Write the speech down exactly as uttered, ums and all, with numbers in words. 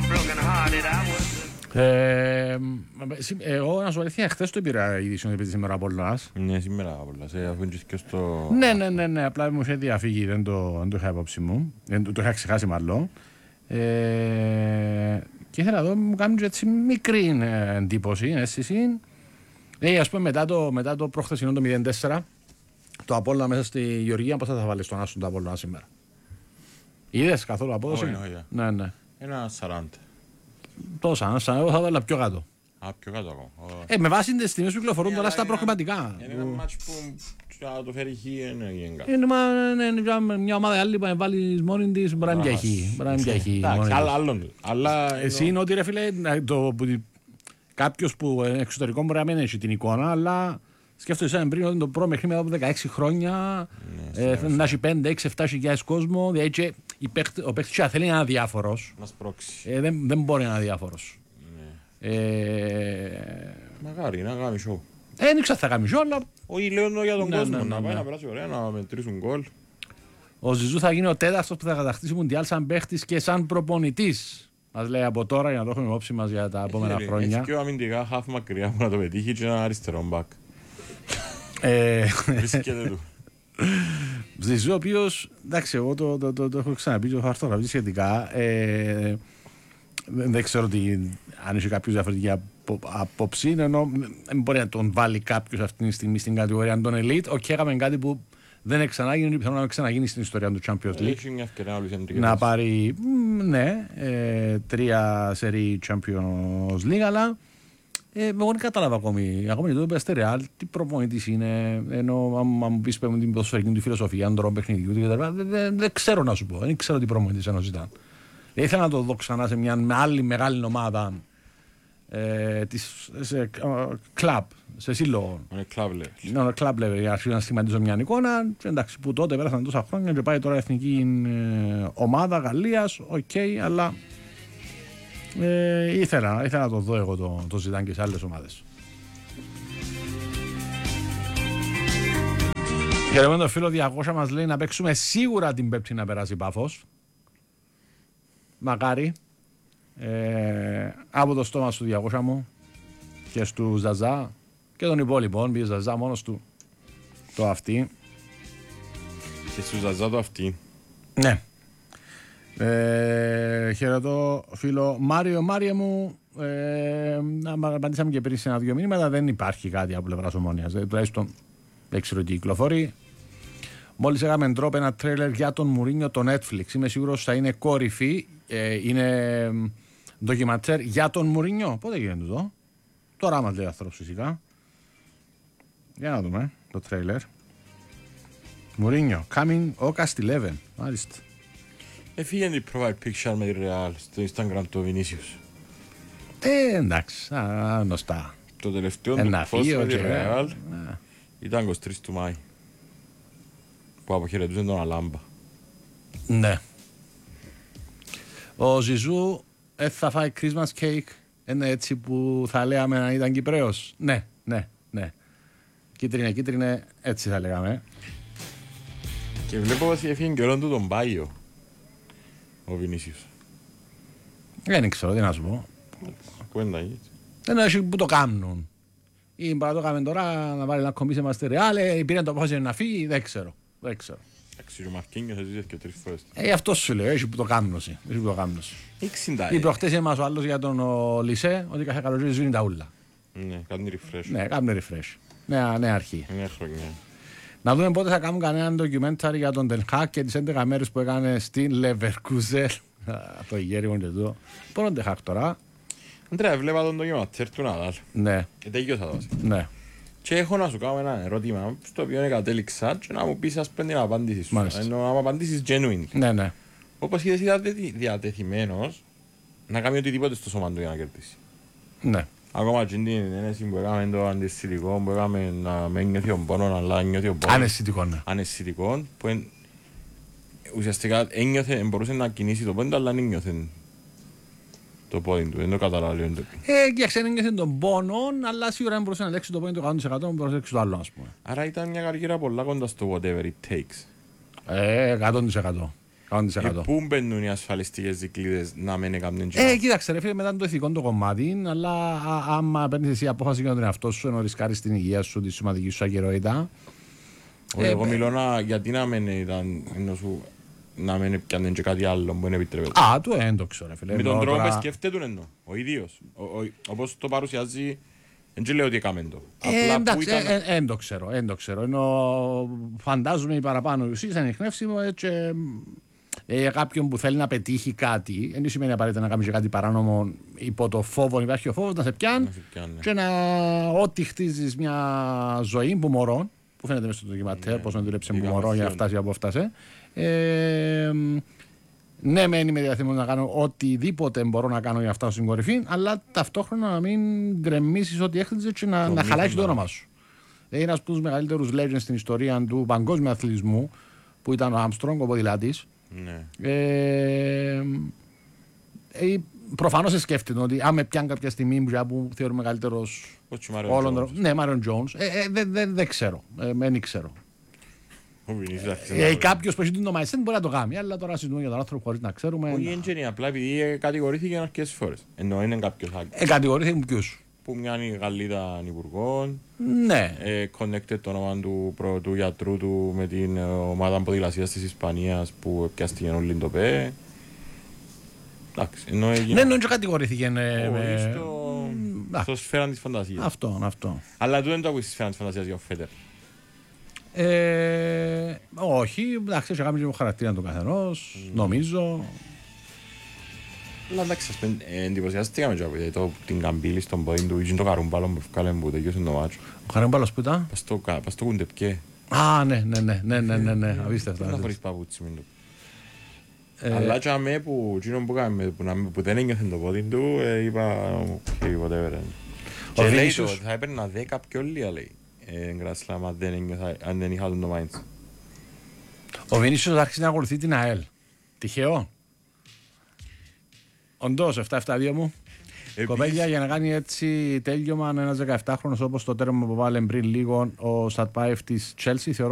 Ε, εγώ να σου αλήθεια, χθες το πήρα η ειδήσεων επειδή σήμερα Απόλλωνας. Ναι, σήμερα Απόλλωνας, αφού είναι και στο... Ναι, ναι, ναι, ναι, απλά μου είχε διαφύγει, δεν το, δεν το είχα υπόψη μου, δεν το, το είχα ξεχάσει μάλλον. Ε, και ήθελα να δω, μου κάνουν έτσι μικρή εντύπωση, αίσθηση. Ε, ας πούμε μετά το, μετά το προχθεσινό το μηδέν τέσσερα, το Απόλλωνα μέσα στη Γεωργία, πώς θα θα βάλεις τον άσον το Απόλλωνα σήμερα? Είδες καθόλου απόδοση? Όχι, όχι. Ναι, ναι. Ένα σαράντα. Τόσα, σαν εγώ θα βάλω πιο κάτω. Α, πιο κάτω ακόμα. Ε, με βάση τις τιμές που κυκλοφορούν τώρα στα προκριματικά. Είναι ένα μάτς που θα το φέρει χει, είναι γενικά. Είναι μια ομάδα άλλη που να βάλεις μόνη της, μπορεί να είναι πια χει. Εντάξει, άλλον. Αλλά εσύ είναι ότι ρε φίλε, κάποιος που εξωτερικό μπορεί να μην έχει την εικόνα, αλλά σκέφτεσαι πριν ότι το πρώτο μέχρι μετά από δεκαέξι χρόνια να έχει πέντε, έξι, επτά χιλιάδες κόσμο, δηλαδή ο παίκτης θέλει να είναι αδιάφορος. Να σπρώξει. Δεν μπορεί να είναι αδιάφορος. Μακάρι, να κάνει σοου. Δεν ήξερα θα κάνει σοου, αλλά... Όχι, λέω για τον κόσμο, να πάει να περάσει ωραία, να μετρήσουν γκολ. Ο Ζιζού θα γίνει ο τέταρτος που θα κατακτήσει Μουντιάλ σαν παίχτης και σαν προπονητής. Μας λέει από τώρα για να το έχουμε υπόψη μας για τα επόμενα χρόνια. Έχει και ο αμυντικά χαφ μακριά που να το πετύχει και ένα αριστερό μπακ. Βρίσκεται του. Ζιζού ο οποίος, εντάξει, εγώ το, το, το, το έχω ξαναπεί και το χαρτογραφεί σχετικά. Ε, δεν ξέρω τι, αν έχει κάποιος διαφορετική απο, απόψη, ενώ δεν μπορεί να τον βάλει κάποιος αυτή τη στιγμή στην κατηγορία των Elite. Οκ, okay, έκαμε κάτι που δεν έχει ξαναγίνει, πιθανόν να ξαναγίνει στην ιστορία του Champions League. Έχει μια ευκαιρία να πάρει, ναι, ε, τρία σερί Champions League, αλλά ε, εγώ δεν κατάλαβα ακόμη. Ακόμη το είπε στη Real, τι προπονητής είναι, ενώ αν μου πεις πέρα την ποδοσφαιρική του φιλοσοφία, τον τρόπο παιχνιδιού του κτλ. Δεν, δεν, δεν ξέρω να σου πω, δεν ξέρω τι προπονητής ενός ήταν. Ήθελα να το δω ξανά σε μια άλλη μεγάλη ομάδα ε, της, σε κλαμπ, σε σύλλογο. Είναι κλαμπ level. Είναι κλαμπ level, για να αρχίσω να σχηματίζω μια εικόνα. Εντάξει, που τότε πέρασαν τόσα χρόνια και πάει τώρα εθνική ε, ομάδα Γαλλίας, οκ, okay, αλλά ε, ήθελα, ήθελα να το δω εγώ το, το Ζιντάν και σε άλλες ομάδες. Χαιρετούμε τον φίλο διακόσια μας λέει να παίξουμε σίγουρα την Πέμπτη να περάσει Πάφος. Μακάρι. Ε, από το στόμα του διακόσια μου και στου Ζαζά και των υπόλοιπων, πήγε Ζαζά μόνος του το αυτή. Και στου Ζαζά το αυτή. Ναι. Ε, χαιρετώ φίλο Μάριο, Μάριε μου. Ε, απαντήσαμε και πριν σε ένα-δυο μήνυματα. Δεν υπάρχει κάτι από πλευράς Ομόνοιας. Ε, τουλάχιστον δεν ξέρω τι κυκλοφορεί. Μόλις έκαμε τρόπο ένα τρέλερ για τον Μουρίνιο το Netflix. Είμαι σίγουρος θα είναι κορυφή. Ε, είναι ντοκιματέρ για τον Μουρίνιο. Πότε γίνεται εδώ? Τώρα μας λέει ο άνθρωπος φυσικά. Για να δούμε το τρέλερ. Μουρίνιο, coming August eleven. Μάλιστα. Έφυγε την profile picture με τη Real στο Instagram του Vinicius. Ε, εντάξει, α, γνωστά. Το τελευταίο του post με τη Real ήταν εικοστή τρίτη του Μάη. Που αποχαιρετούσε τον Αλάμπα. Ναι. Ο Ζιζού ε, θα φάει Christmas cake. Είναι έτσι που θα λέγαμε να ήταν Κυπρέος. Ναι, ναι, ναι. Κίτρινε, κίτρινε, έτσι θα λέγαμε. Και βλέπω ότι έφυγε καιρόν του τον Πάιο ο Βινίσιος. Δεν ξέρω, τι να σου πω. Κουέντα έτσι. Δεν έχει που το κάνουν. Ή παρά το κάνουμε τώρα να βάλει να κομίσει μας στη Ρεάλ, πήραν το απόφαση να φύγει, δεν ξέρω. Δεν ξέρω. Εντάξει, ο Μαρκίνιος έζησε και τρεις φορές. Ε, αυτό σου λέω, έχει που το κάνουν. Έχει που το κάνουν. Ή προχτές έμας ο άλλος για τον ο, Λισέ, ότι κάθε καλοκαίρι ζουν τα ούλα. Ναι, κάνουν refresh. Ναι, κάνουν refresh. Νέα, νέα αρχή. Νέα χρονιά. Να δούμε πότε θα κάνουν κανένα ντοκιμένταρι για τον Τελχάκ και τις έντεκα μέρες που έκανε στην Leverkusen. Το γέρι μου και εδώ. Πόνο Τελχάκ τώρα. Αντρέα, βλέπα τον ντοκιμένταρι του Ναδάλ. Ναι. Και τέλειωσα το. Ναι. Και έχω να σου κάνω ένα ερώτημα στο οποίο κατέληξα και να μου πεις ας πέντε την απάντηση σου. Ενώ να μου απαντήσεις genuine. Ναι, ναι. Όπως είδες ήταν διατεθειμένος να κάνει οτιδήποτε στο σώμα του για να κερδίσει. Ναι. Ακόμα και την ένεση που έκαμε το αντισθητικό που έκαμε να με νιώθει ο πόνος αλλά νιώθει ο πόνος. Αναισθητικό, ναι. Αναισθητικό που εν, ουσιαστικά ένιωθε, μπορούσε να κινήσει το πόνι του αλλά δεν νιώθε το πόδι του, δεν το καταλάβει. Ε, και ξένεγγεσε τον πόνο, αλλά σίγουρα δεν μπορούσε να λέξει το πόδι του εκατό τοις εκατό, μπορούσε να λέξει το άλλο, ας πούμε. Άρα ήταν μια καριέρα πολλά κοντά στο whatever it takes. Ε, εκατό τοις εκατό. εκατό τοις εκατό. Ε, πού μπαίνουν οι ασφαλιστικές δικλείδες να μην έκαναν Ε, κοίταξε ρε φίλε, μετά το ηθικό το κομμάτι, αλλά α, άμα παίρνεις εσύ απόφαση για τον εαυτό σου, ενώ ρισκάρεις την υγεία σου, τη σωματική σου ακεραιότητα. Ε, εγώ μιλώ να, γιατί να μην ήταν, ενώ σου, να μην πιάνουν και κάτι άλλο που είναι επιτρέπεται. Α, του δεν το ξέρω ρε φίλε. Με τον Ενώ τρόπο τώρα- που σκέφτεται εννοώ, ο ίδιος. Ο, ο, όπως το παρουσιάζει, δεν λέω ότι έκαμε το. Ε, Απλά που εντάξει, ήταν... ε, ε, εν το ξέρω, εν το ξέρω. Ενώ φαντάζομαι οι παραπάνω ουσίες ανιχνεύσιμο έτσι. Ε, κάποιον που θέλει να πετύχει κάτι, δεν σημαίνει απαραίτητα να κάνει και κάτι παράνομο υπό το φόβο, υπάρχει ο φόβος να σε πιάνει Να σε πιάνει. και να ό,τι χτίζεις μια ζωή που μωρών, που φαίνεται μέσα στο ντοκιματέρ, Ναι, πώς να δουλέψει η που μωρών για να γραμματιών. φτάσει από φτάσε. Ε, ναι, μεν είμαι διαθυμός να κάνω οτιδήποτε μπορώ να κάνω για να φτάσω στην κορυφή, αλλά ταυτόχρονα να μην γκρεμίσεις ό,τι έχτιζες και να, Το να χαλάσει το μήνυμα. όνομα σου. Είναι ένας από τους μεγαλύτερους legends στην ιστορία του παγκόσμιου αθλητισμού, που ήταν ο Armstrong, ο ποδηλάτης. Ναι. Ε, ε, προφανώς σε σκέφτεται ότι αν με πιάνει κάποια στιγμή που, που θεωρεί μεγαλύτερος Πώς και ο Μάριον όλων Τζόνς. των. Ναι, Μάριον Τζόουνς. Ε, ε, δεν δε, δε ξέρω. Ε, δεν ξέρω. Ο Βινίσιους άρχισε Ε, να- Κάποιο που έχει την νομαϊσέν μπορεί να το κάνει, αλλά τώρα συζητούμε για τον άνθρωπο χωρίς να ξέρουμε. Όχι εγγενή, απλά επειδή ε, κατηγορήθηκε αρκετές φορές. Ενώ είναι κάποιος άκ- Ε, κατηγορήθηκε ποιους. που μοιάζει Γαλλίδα υπουργών, Ναι. ε, connected το όνομα του πρώτου γιατρού του με την ε, ομάδα ποδηλασίας της Ισπανίας που πιάστηκε όλοι το ΠΕ. Εντάξει, ενώ έγινε Ναι, ναι, και κατηγορήθηκε. ε, όχι με- στο, α. στο σφαίρα της φαντασίας. Αυτό, αυτό. Αλλά του δεν το ακούσεις στη σφαίρα της φαντασίας για ο Φέτερ. Ε, όχι, εντάξει, έχει κάνει και το χαρακτήρα του καθενός, νομίζω. Αλλά εντάξει, ας πούμε, ε, εντυπωσιάστηκαμε και από το, την καμπύλη στον πόδι του ή το καρούμπαλο που ευκάλε που τελειώσε το μάτσο. Ο Χαρεμπάλος που ήταν. Πας στο, κα- πας στο κουντεπιέ. Α, ναι, ναι, ναι, ναι, ναι, ναι, ναι, απίστευτα. Δεν θα χωρίς παπούτσι με το. Ε, Αλλά και αμέ που, εκείνο που, κάμε, που, να μην- που δεν ένιωθε το πόδι του, ε, είπα, οκ, whatever. Και λέει το, Βινίσιους- θα έπαιρνα δέκα πιο λίγα, λέει. Ε, Grand Slam, αν δεν ένιωθα- αν δεν είχα τον το mindset. Ο Βινίσιος άρχισε να ακολουθεί την ΑΕΛ. Τυχαίο. Όντως, επτά επτά δύο μου. Επίσης- Κοπέλια, για να κάνει έτσι τέλειωμα ένας δεκαεφτάχρονος όπως το τέρμα που βάλε πριν λίγο ο Σατπάεφ της Chelsea, θεωρώ